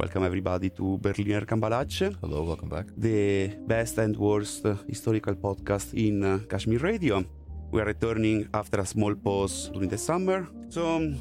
Welcome everybody to Berliner Cambalache. Hello, welcome back. The best and worst historical podcast in Kashmir Radio. We are returning after a small pause during the summer. So,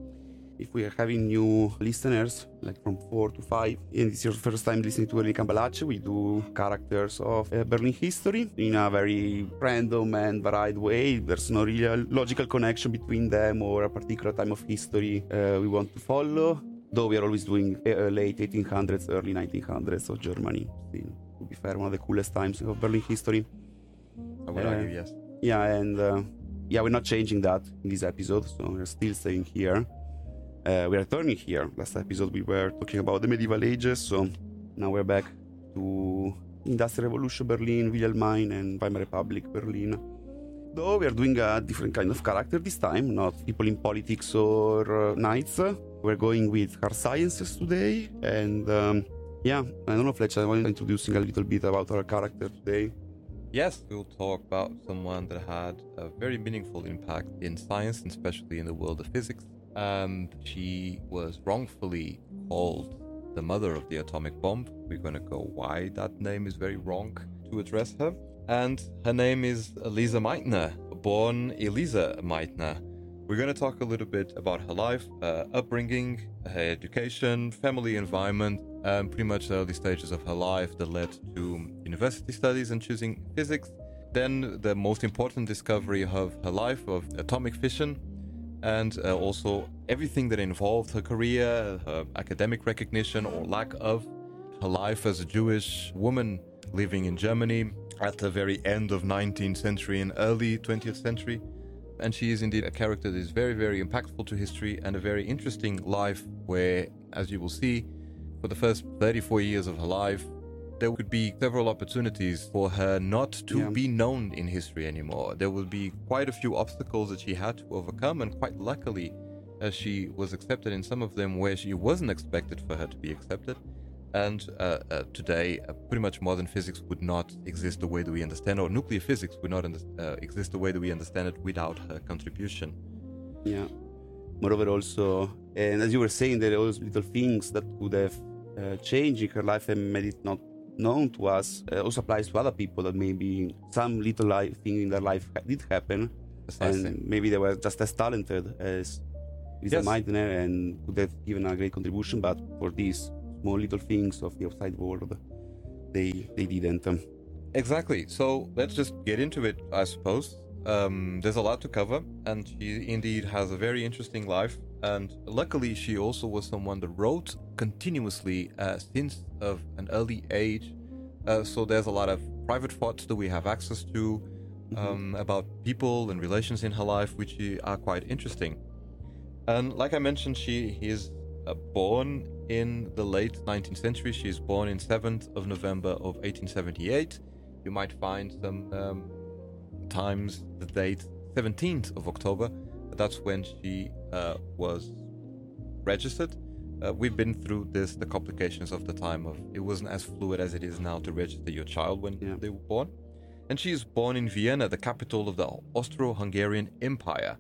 if we are having new listeners, like from 4 to 5, and it's your first time listening to Berliner Cambalache, we do characters of Berlin history in a very random and varied way. There's no real logical connection between them or a particular time of history we want to follow. Though we are always doing late 1800s, early 1900s of Germany. Still, to be fair, one of the coolest times of Berlin history. I would argue, yes. Yeah, and we're not changing that in this episode, so we're still staying here. We're returning here. Last episode we were talking about the medieval ages, so now we're back to Industrial Revolution Berlin, Wilhelmine, and Weimar Republic Berlin. Though we are doing a different kind of character this time, not people in politics or knights. We're going with hard sciences today, and I don't know, Fletch, I want to introducing a little bit about our character today. Yes, we'll talk about someone that had a very meaningful impact in science, and especially in the world of physics. She was wrongfully called the mother of the atomic bomb. We're going to go why that name is very wrong to address her. And her name is Lise Meitner, born Elisa Meitner. We're going to talk a little bit about her life, upbringing, her education, family environment, and pretty much the early stages of her life that led to university studies and choosing physics. Then the most important discovery of her life, of atomic fission, and also everything that involved her career, her academic recognition or lack of, her life as a Jewish woman living in Germany at the very end of 19th century and early 20th century. And she is indeed a character that is very, very impactful to history and a very interesting life where, as you will see, for the first 34 years of her life, there could be several opportunities for her not to be known in history anymore. There will be quite a few obstacles that she had to overcome, and quite luckily, she was accepted in some of them where she wasn't expected for her to be accepted. And today, pretty much modern physics would not exist the way that we understand, or nuclear physics would not exist the way that we understand it without her contribution. Yeah. Moreover, also, and as you were saying, there are those little things that could have changed in her life and made it not known to us. Also applies to other people that maybe some little thing in their life did happen, Precisely. And maybe they were just as talented as Lise Meitner and could have given a great contribution, but for these small little things of the outside world, they didn't. Exactly. So let's just get into it, I suppose. There's a lot to cover, and she indeed has a very interesting life. And luckily, she also was someone that wrote continuously since of an early age. So there's a lot of private thoughts that we have access to about people and relations in her life, which are quite interesting. And like I mentioned, she is born in the late 19th century. She is born in 7th of November of 1878. You might find some times the date 17th of October. That's when she was registered. We've been through the complications of the time of it wasn't as fluid as it is now to register your child when they were born. And she is born in Vienna, the capital of the Austro-Hungarian Empire.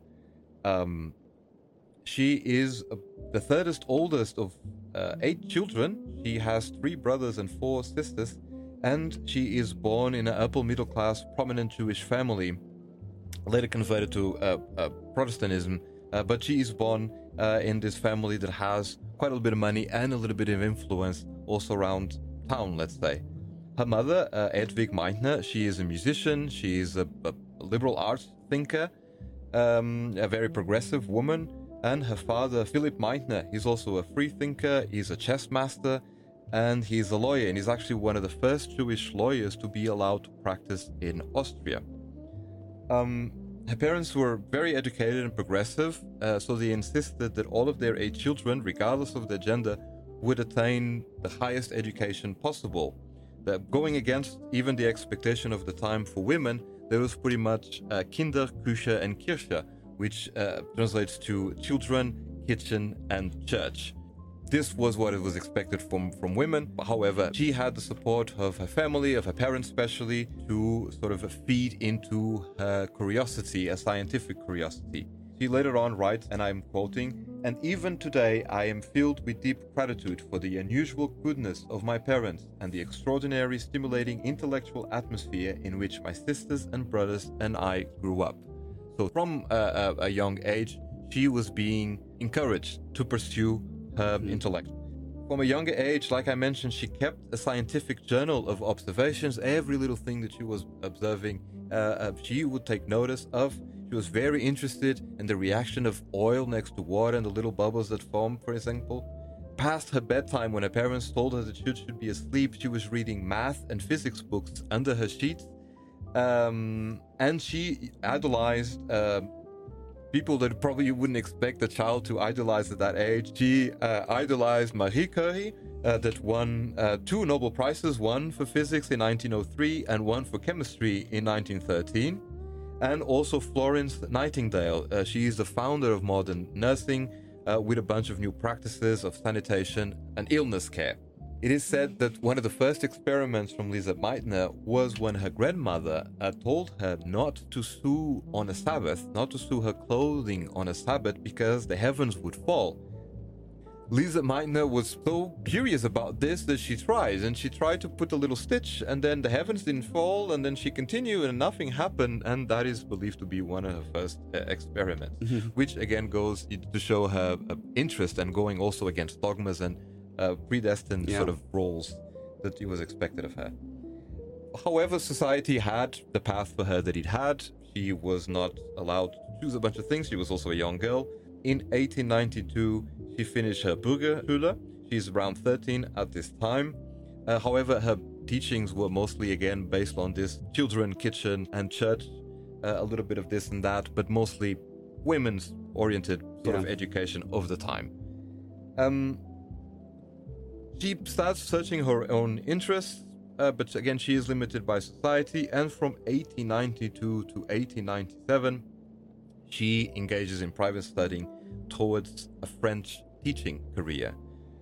She is the third oldest of 8 children. She has 3 brothers and 4 sisters, and she is born in an upper middle class, prominent Jewish family, later converted to Protestantism. But she is born in this family that has quite a little bit of money and a little bit of influence also around town, let's say. Her mother, Edwig Meitner, she is a musician. She is a liberal arts thinker, a very progressive woman. And her father, Philipp Meitner, he's also a free thinker, he's a chess master, and he's a lawyer, and he's actually one of the first Jewish lawyers to be allowed to practice in Austria. Her parents were very educated and progressive, so they insisted that all of their 8 children, regardless of their gender, would attain the highest education possible. That going against even the expectation of the time for women, there was pretty much Kinder, Küche, and Kirche, which translates to children, kitchen, and church. This was what it was expected from women. However, she had the support of her family, of her parents especially, to sort of feed into her curiosity, a scientific curiosity. He later on writes, and I'm quoting, "And even today I am filled with deep gratitude for the unusual goodness of my parents and the extraordinary stimulating intellectual atmosphere in which my sisters and brothers and I grew up." So from a young age, she was being encouraged to pursue her intellect. From a younger age, like I mentioned, she kept a scientific journal of observations. Every little thing that she was observing, she would take notice of. She was very interested in the reaction of oil next to water and the little bubbles that form, for example. Past her bedtime, when her parents told her that she should be asleep, she was reading math and physics books under her sheets. And she idolized people that probably you wouldn't expect a child to idolize at that age. She idolized Marie Curie, that won 2 Nobel Prizes, one for physics in 1903 and one for chemistry in 1913. And also Florence Nightingale. She is the founder of modern nursing, with a bunch of new practices of sanitation and illness care. It is said that one of the first experiments from Lise Meitner was when her grandmother told her not to sew on a Sabbath, not to sew her clothing on a Sabbath because the heavens would fall. Lise Meitner was so curious about this that she tried to put a little stitch, and then the heavens didn't fall, and then she continued and nothing happened, and that is believed to be one of her first experiments, which again goes to show her interest and going also against dogmas and predestined sort of roles that it was expected of her. However, society had the path for her that it had. She was not allowed to choose a bunch of things. She was also a young girl. In 1892, she finished her Bürgerschule. She's around 13 at this time. However, her teachings were mostly, again, based on this children, kitchen, and church. A little bit of this and that, but mostly women's oriented sort of education of the time. She starts searching her own interests, but again, she is limited by society. And from 1892 to 1897, she engages in private studying towards a French teaching career.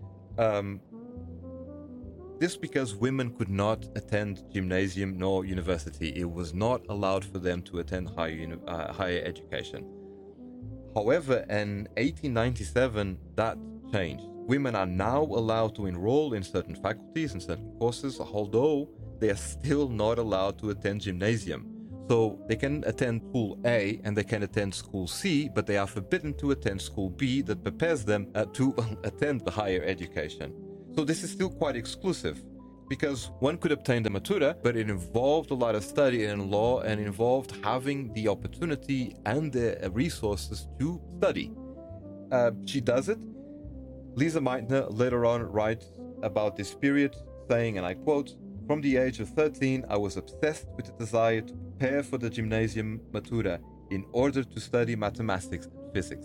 This because women could not attend gymnasium nor university. It was not allowed for them to attend higher education. However, in 1897, that changed. Women are now allowed to enroll in certain faculties and certain courses, although they are still not allowed to attend gymnasium. So they can attend school A and they can attend school C, but they are forbidden to attend school B that prepares them to attend the higher education. So this is still quite exclusive, because one could obtain the Matura, but it involved a lot of study in law and involved having the opportunity and the resources to study. She does it. Lise Meitner later on writes about this period, saying, and I quote, "From the age of 13, I was obsessed with the desire to prepare for the gymnasium Matura in order to study mathematics and physics."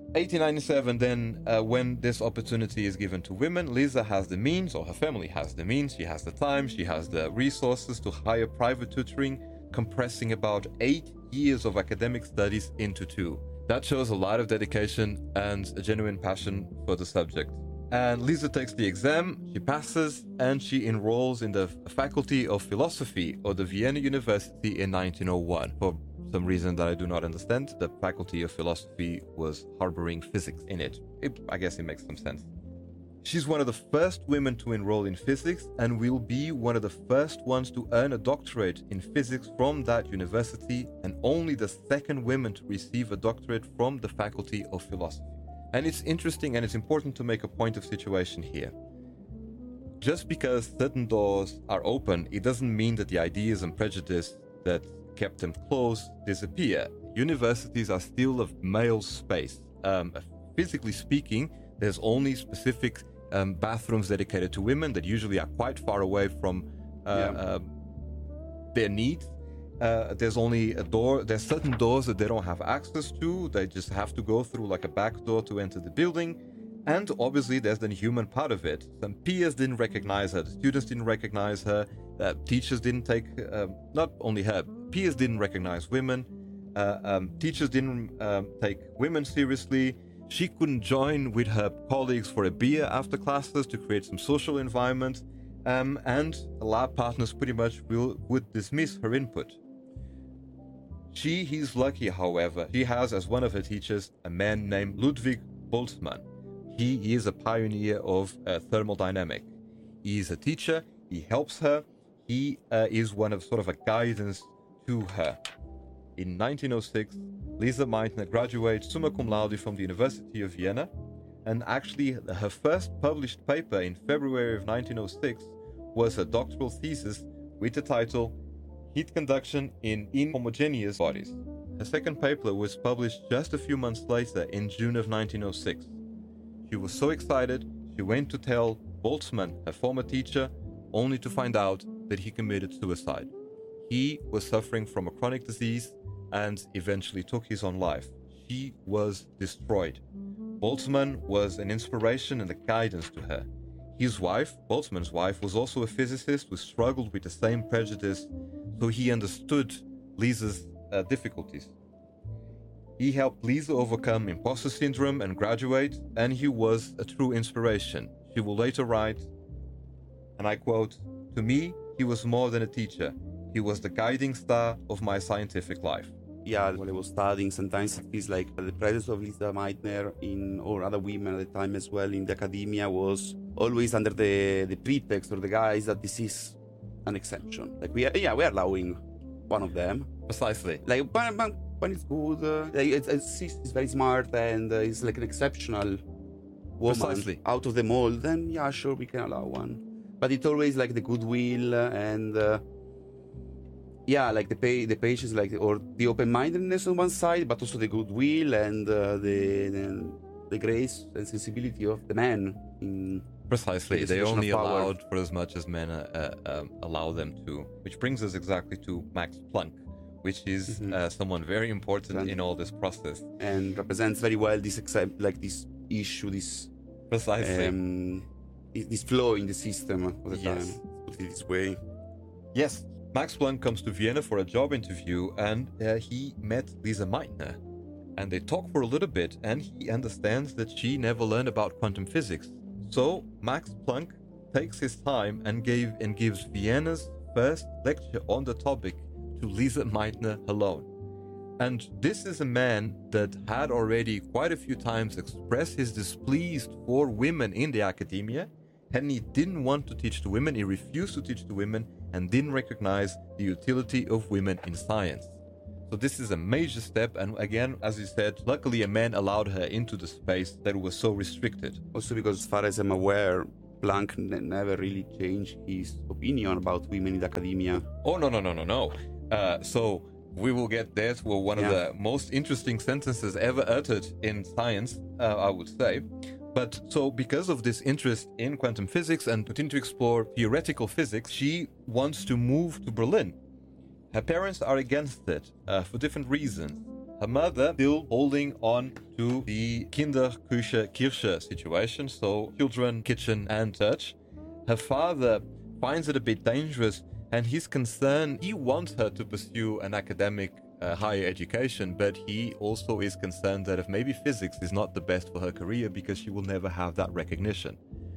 1897 then, when this opportunity is given to women, Lisa has the means, or her family has the means, she has the time, she has the resources to hire private tutoring, compressing about 8 years of academic studies into 2. That shows a lot of dedication and a genuine passion for the subject. And Lisa takes the exam, she passes, and she enrolls in the Faculty of Philosophy of the Vienna University in 1901. For some reason that I do not understand, the Faculty of Philosophy was harboring physics in it. I guess it makes some sense. She's one of the first women to enroll in physics and will be one of the first ones to earn a doctorate in physics from that university, and only the second woman to receive a doctorate from the Faculty of Philosophy. And it's interesting and it's important to make a point of situation here. Just because certain doors are open, it doesn't mean that the ideas and prejudice that kept them closed disappear. Universities are still a male space. Physically speaking, there's only specific bathrooms dedicated to women that usually are quite far away from their needs. There's only a door. There's certain doors that they don't have access to. They just have to go through like a back door to enter the building. And obviously there's the human part of it. Some peers didn't recognize her. The students didn't recognize her. Teachers didn't take, not only her, peers didn't recognize women. Teachers didn't take women seriously. She couldn't join with her colleagues for a beer after classes to create some social environment, and lab partners pretty much would dismiss her input. He's lucky, however. She has as one of her teachers a man named Ludwig Boltzmann. He is a pioneer of thermodynamics. He is a teacher. He helps her. He is one of sort of a guidance to her. In 1906, Lise Meitner graduates summa cum laude from the University of Vienna, and actually her first published paper in February of 1906 was a doctoral thesis with the title Heat Conduction in Inhomogeneous Bodies. Her second paper was published just a few months later in June of 1906. She was so excited, she went to tell Boltzmann, her former teacher, only to find out that he committed suicide. He was suffering from a chronic disease and eventually took his own life. She was destroyed. Boltzmann was an inspiration and a guidance to her. His wife, Boltzmann's wife, was also a physicist who struggled with the same prejudice, so he understood Lise's difficulties. He helped Lise overcome imposter syndrome and graduate, and he was a true inspiration. She will later write, and I quote, "To me, he was more than a teacher. He was the guiding star of my scientific life." Yeah, when I was studying, sometimes it feels like the presence of Lise Meitner or other women at the time as well in the academia was always under the pretext or the guise that this is an exception. Like we are allowing one of them. Precisely. Like when it's good, it's very smart and it's like an exceptional woman Precisely. out of the mold. Then yeah, sure, we can allow one. But it's always like the goodwill and like the patience, like or the open-mindedness on one side, but also the goodwill and the grace and sensibility of the man. Precisely. They position only of power. allowed for as much as men allow them to. Which brings us exactly to Max Planck, which is someone very important in all this process. And represents very well this issue, this Precisely. this flaw in the system of the Yes. time. Put it this way. Yes. Max Planck comes to Vienna for a job interview, and he met Lise Meitner. And they talk for a little bit, and he understands that she never learned about quantum physics. So Max Planck takes his time and gives Vienna's first lecture on the topic to Lise Meitner alone. And this is a man that had already quite a few times expressed his displeased for women in the academia, and he didn't want to teach the women, he refused to teach the women, and didn't recognize the utility of women in science. So this is a major step, and again, as you said, luckily a man allowed her into the space that was so restricted. Also because as far as I'm aware, Planck never really changed his opinion about women in academia. Oh, no. So we will get there to one of the most interesting sentences ever uttered in science, I would say. But so because of this interest in quantum physics and continue to explore theoretical physics, she wants to move to Berlin. Her parents are against it for different reasons. Her mother still holding on to the Kinderküche Kirche situation, so children, kitchen and church. Her father finds it a bit dangerous, and he's concerned. He wants her to pursue an academic higher education, but he also is concerned that if maybe physics is not the best for her career because she will never have that recognition.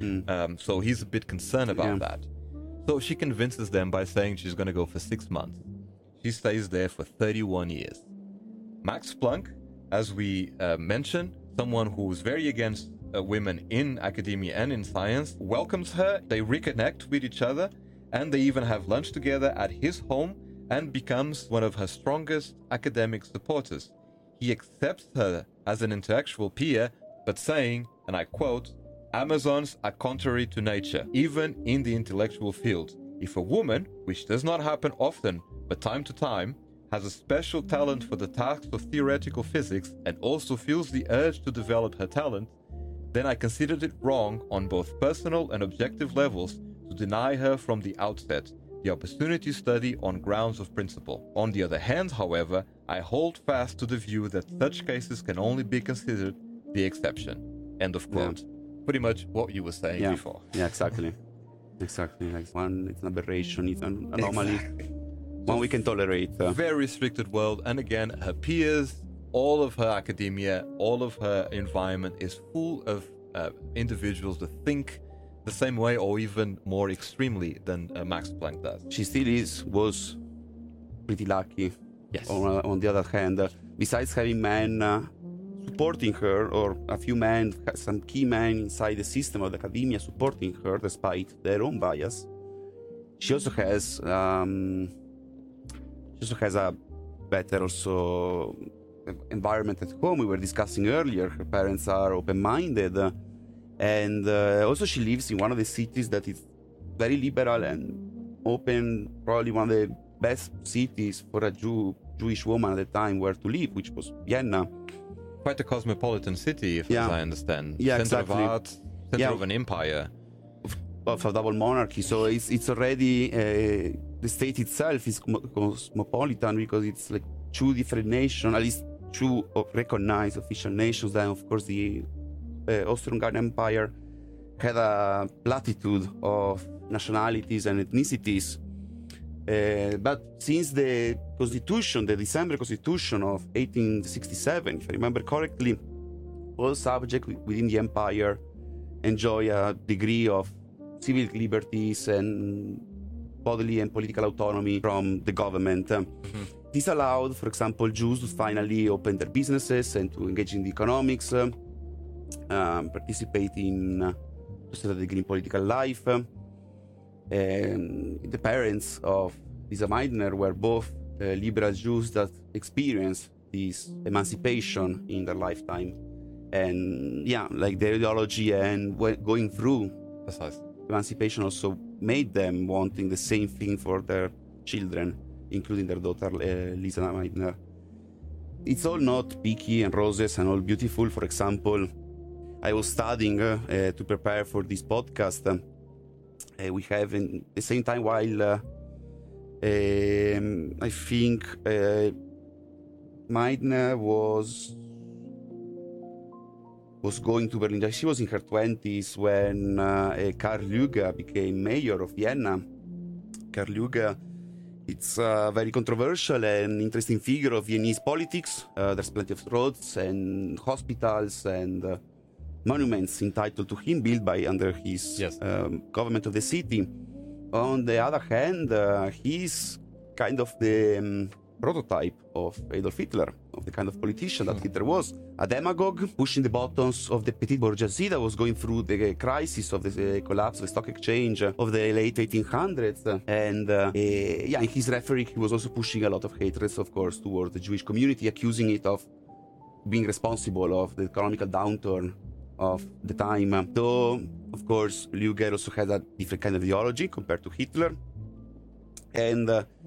So he's a bit concerned about that. So she convinces them by saying she's going to go for 6 months. She stays there for 31 years. Max Planck, as we mentioned, someone who's very against women in academia and in science, welcomes her. They reconnect with each other, and they even have lunch together at his home, and becomes one of her strongest academic supporters. He accepts her as an intellectual peer, but saying, and I quote, "Amazons are contrary to nature, even in the intellectual field. If a woman, which does not happen often, but time to time, has a special talent for the tasks of theoretical physics and also feels the urge to develop her talent, then I considered it wrong on both personal and objective levels to deny her from the outset the opportunity to study on grounds of principle. On the other hand, however, I hold fast to the view that such cases can only be considered the exception." End of quote. Pretty much what you were saying before. Yeah, exactly. Exactly. Like one, it's an aberration, it's an anomaly. One we can tolerate. Very restricted world, and again, her peers, all of her academia, all of her environment is full of individuals that think the same way or even more extremely than Max Planck does. She still was pretty lucky Yes. On the other hand, besides having men supporting her, or a few men, some key men inside the system of the academia supporting her despite their own bias, she also has a better also environment at home. We were discussing earlier, her parents are open-minded, and also she lives in one of the cities that is very liberal and open, probably one of the best cities for a Jewish woman at the time where to live, which was Vienna. Quite a cosmopolitan city, as I understand. Yeah, center exactly. of art, center of an empire. Of a double monarchy. So it's already, the state itself is cosmopolitan because it's like two different nations, at least two recognized official nations. Then, of course, the Austro-Hungarian Empire had a platitude of nationalities and ethnicities. But since the Constitution, the December Constitution of 1867, if I remember correctly, all subjects within the empire enjoy a degree of civil liberties and bodily and political autonomy from the government. This allowed, for example, Jews to finally open their businesses and to engage in the economics, participate in, to a certain degree, in political life. The parents of Lisa Meitner were both liberal Jews that experienced this emancipation in their lifetime. And yeah, like their ideology and going through emancipation also made them wanting the same thing for their children, including their daughter Lisa Meitner. It's all not peaky and roses and all beautiful. For example, I was studying to prepare for this podcast. We have in the same time while I think Meitner was going to Berlin. She was in her 20s when Karl Lueger became mayor of Vienna. Karl Lueger, it's a very controversial and interesting figure of Viennese politics. There's plenty of roads and hospitals and monuments entitled to him built under his government of the city. On the other hand, he's kind of the prototype of Adolf Hitler, of the kind of politician that Hitler was. A demagogue pushing the buttons of the petite bourgeoisie that was going through the crisis of the collapse of the stock exchange of the late 1800s. And in his rhetoric, he was also pushing a lot of hatred, of course, towards the Jewish community, accusing it of being responsible of the economical downturn of the time. Though, of course, Lueger also had a different kind of ideology compared to Hitler. And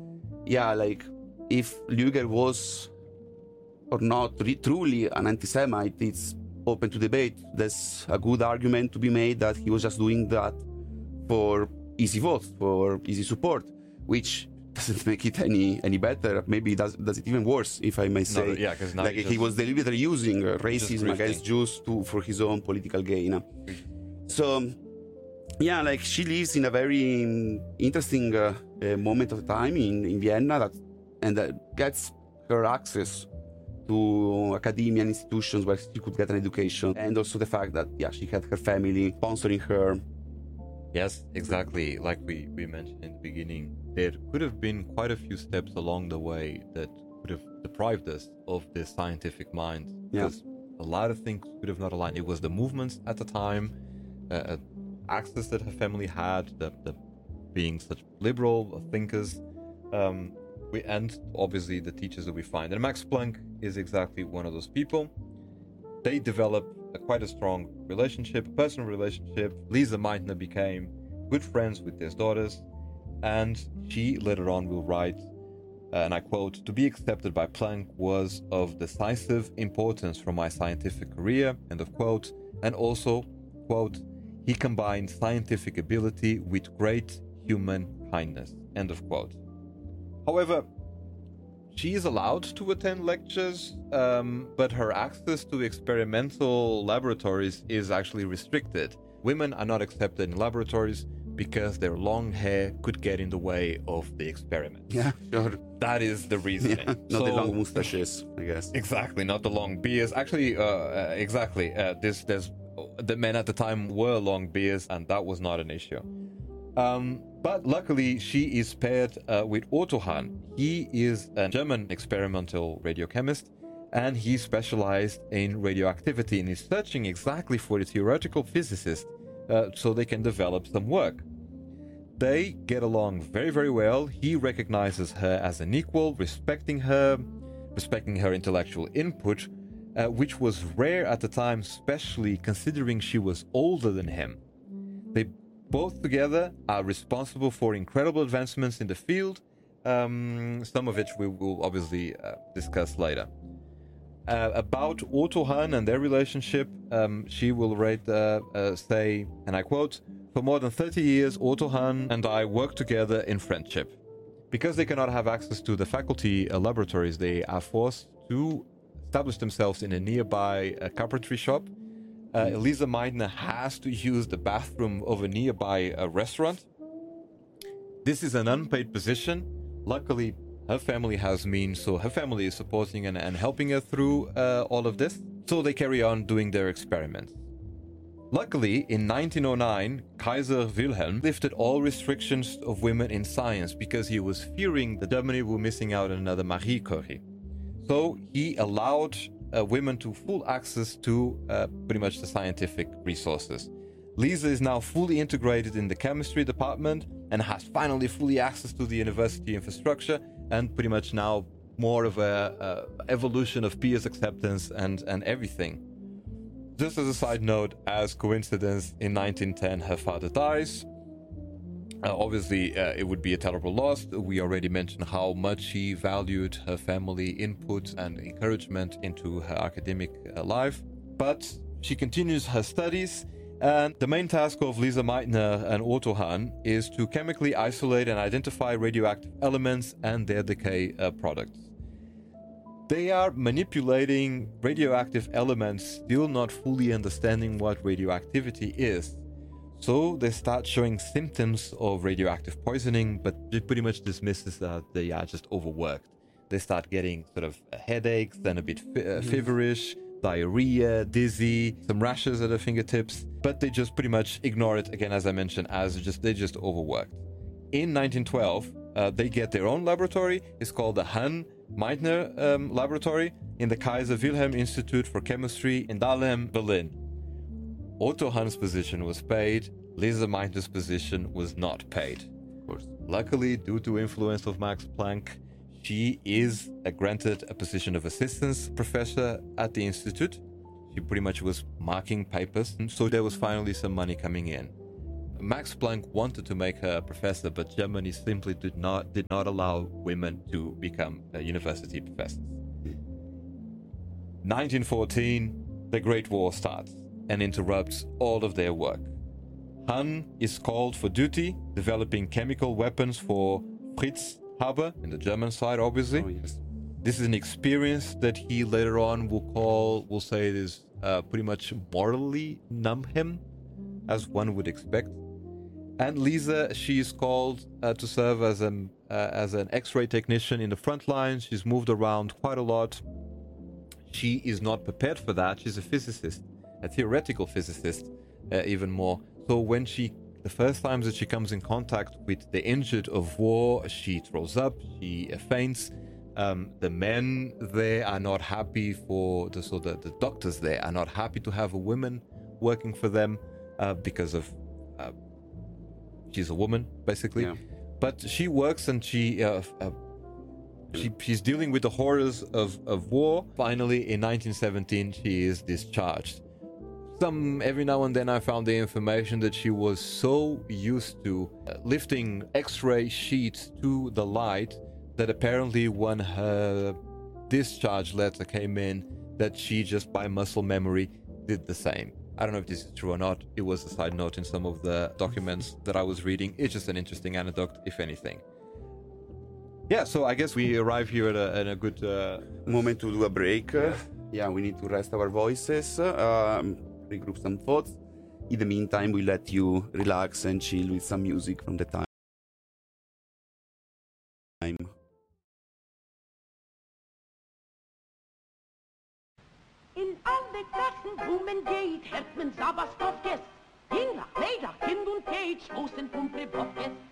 if Lueger was or not truly an anti-Semite, it's open to debate. There's a good argument to be made that he was just doing that for easy votes, for easy support, which doesn't make it any better. Maybe does it even worse, if I may say. He was deliberately using racism against Jews for his own political gain. So, she lives in a very interesting moment of time in Vienna that gets her access to academia and institutions where she could get an education, and also the fact that she had her family sponsoring her. Yes, exactly. Like we mentioned in the beginning, there could have been quite a few steps along the way that could have deprived us of this scientific mind. Because a lot of things could have not aligned. It was the movements at the time, access that her family had, the being such liberal thinkers, and obviously the teachers that we find. And Max Planck is exactly one of those people. They develop quite a strong relationship, a personal relationship. Lisa Meitner became good friends with his daughters, and she later on will write, and I quote, "To be accepted by Planck was of decisive importance for my scientific career," end of quote, and also, quote, "He combined scientific ability with great human kindness," end of quote. However, she is allowed to attend lectures, but her access to experimental laboratories is actually restricted. Women are not accepted in laboratories because their long hair could get in the way of the experiment. Yeah, sure. That is the reasoning. Not the long mustaches, I guess. Exactly, not the long beards. Actually, exactly. The men at the time were long beards, and that was not an issue. But luckily, she is paired with Otto Hahn. He is a German experimental radiochemist, and he specialized in radioactivity and is searching exactly for the theoretical physicist so they can develop some work. They get along very, very well. He recognizes her as an equal, respecting her intellectual input, which was rare at the time, especially considering she was older than him. They both together are responsible for incredible advancements in the field, some of which we will obviously discuss later. About Otto Hahn and their relationship, she will say, and I quote, "For more than 30 years, Otto Hahn and I worked together in friendship. Because they cannot have access to the faculty laboratories, they are forced to establish themselves in a nearby carpentry shop. Lisa Meitner has to use the bathroom of a nearby restaurant. This is an unpaid position. Luckily, her family has means, so her family is supporting and helping her through all of this. So they carry on doing their experiments. Luckily, in 1909, Kaiser Wilhelm lifted all restrictions of women in science because he was fearing that Germany were missing out on another Marie Curie. So he allowed women to full access to pretty much the scientific resources. Lisa is now fully integrated in the chemistry department and has finally fully access to the university infrastructure and pretty much now more of a evolution of peers acceptance and everything. Just as a side note, as coincidence, in 1910 her father dies. Obviously, it would be a terrible loss. We already mentioned how much she valued her family input and encouragement into her academic life. But she continues her studies, and the main task of Lisa Meitner and Otto Hahn is to chemically isolate and identify radioactive elements and their decay products. They are manipulating radioactive elements, still not fully understanding what radioactivity is. So they start showing symptoms of radioactive poisoning, but it pretty much dismisses that they are just overworked. They start getting sort of headaches, then a bit feverish, diarrhea, dizzy, some rashes at their fingertips, but they just pretty much ignore it, again, as I mentioned, as they're just overworked. In 1912, they get their own laboratory. It's called the Hahn-Meitner Laboratory in the Kaiser Wilhelm Institute for Chemistry in Dahlem, Berlin. Otto Hahn's position was paid, Lisa Meitner's position was not paid. Of course. Luckily, due to influence of Max Planck, she is granted a position of assistant professor at the institute. She pretty much was marking papers, and so there was finally some money coming in. Max Planck wanted to make her a professor, but Germany simply did not allow women to become university professors. 1914, the Great War starts and interrupts all of their work. Hahn is called for duty, developing chemical weapons for Fritz Haber, in the German side, obviously. Oh, yes. This is an experience that he later on will say it is pretty much morally numb him, as one would expect. And Lisa, she is called to serve as an X-ray technician in the front line. She's moved around quite a lot. She is not prepared for that. She's a physicist, a theoretical physicist, even more. So when the first times that she comes in contact with the injured of war, she throws up, she faints. The men there are not happy the doctors there are not happy to have a woman working for them because of she's a woman, basically. Yeah. But she works and she's dealing with the horrors of war. Finally, in 1917, she is discharged. Every now and then I found the information that she was so used to lifting X-ray sheets to the light that apparently when her discharge letter came in, that she just by muscle memory did the same. I don't know if this is true or not. It was a side note in some of the documents that I was reading. It's just an interesting anecdote, if anything. Yeah, so I guess we arrive here at a good moment to do a break. Yeah, we need to rest our voices, regroup some thoughts. In the meantime, we let you relax and chill with some music from the time. In alle Klassen, wo man geht, hört man Sauerstoff jetzt. Kind, Kind und Gage, aus den Pumpe Bockett.